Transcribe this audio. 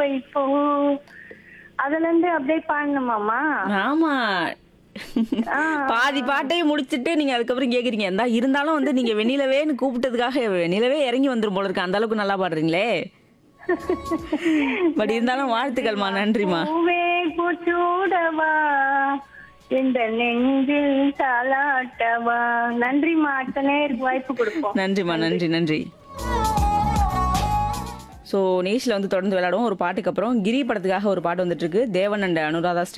வைப்போம். அதுல இருந்து அப்படியே பாடணுமாமா? ஆமா. ஆ, பாதி பாட்டையும் முடிச்சுட்டு நீங்க அதுக்கப்புறம் கேக்குறீங்க. இந்தா இருந்தாலும் வந்து நீங்க வெண்ணிலவேன்னு கூப்பிட்டதுக்காக வெண்ணிலவே இறங்கி வந்துரும் போல இருக்கு. அந்த அளவுக்கு நல்லா பாடுறீங்களே! பட் நன்றி இருந்தாலும் வாழ்த்துக்கள்மா. நன்றிம்மா. நன்றிம்மா. பூவே பூச்சூடவா இந்த நெஞ்சில் தாலாட்டவா. நன்றிம்மா. அடுத்த நேருக்கு வாய்ப்பு கொடுப்போம். நன்றிம்மா. நன்றி. நன்றி, நன்றி. ஸோ நேஷ்ல வந்து தொடர்ந்து விளையாடுவோம். ஒரு பாட்டுக்கு அப்புறம் கிரி படத்துக்காக ஒரு பாட்டு வந்துட்டு இருக்கு. தேவன் அண்ட் அனுராதா